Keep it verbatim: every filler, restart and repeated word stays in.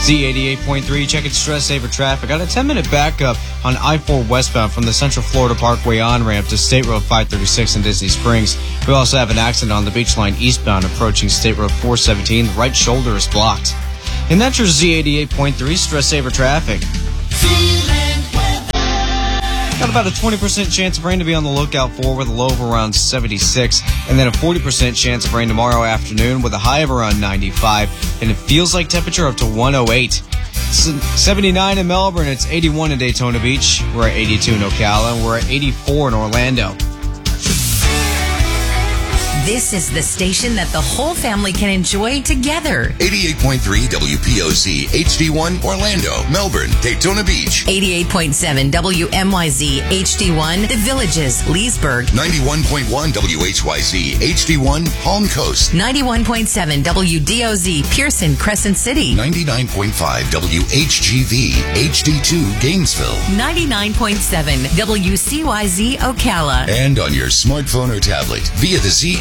Z eighty-eight point three, checking stress saver traffic. Got a ten-minute backup on I four westbound from the Central Florida Parkway on-ramp to State Road five thirty-six in Disney Springs. We also have an accident on the Beach Line eastbound approaching State Road four seventeen. The right shoulder is blocked. And that's your Z eighty-eight point three stress saver traffic. Got about a twenty percent chance of rain to be on the lookout for with a low of around seventy-six, and then a forty percent chance of rain tomorrow afternoon with a high of around ninety-five, and it feels like temperature up to one oh eight. seventy-nine in Melbourne, it's eighty-one in Daytona Beach, we're at eighty-two in Ocala, and we're at eighty-four in Orlando. This is the station that the whole family can enjoy together. eighty-eight point three W P O Z H D one Orlando, Melbourne, Daytona Beach. eighty-eight point seven W M Y Z H D one The Villages, Leesburg. ninety-one point one W H Y Z H D one Palm Coast. ninety-one point seven W D O Z Pearson, Crescent City. ninety-nine point five W H G V H D two Gainesville. ninety-nine point seven W C Y Z Ocala. And on your smartphone or tablet via the Z